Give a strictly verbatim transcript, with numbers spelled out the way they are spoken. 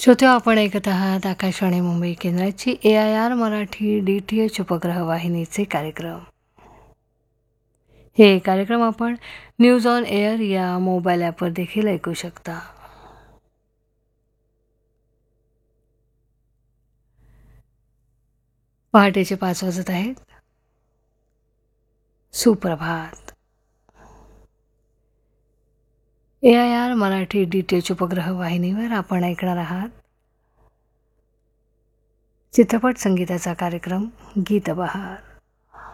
श्रोते, आपण ऐकत आहात आकाशवाणी मुंबई केंद्राची ए I R Marathi D T H उपग्रह वाहिनीचे कार्यक्रम. हे कार्यक्रम आपण न्यूज ऑन एअर या मोबाईल ॲपवर देखील ऐकू शकता. पहाटेचे पाच वाजत आहेत. सुप्रभात. ए I R Marathi D T H उपग्रह वाहिनीवर आपण ऐकणार आहात चित्रपट संगीताचा कार्यक्रम गीतबहार.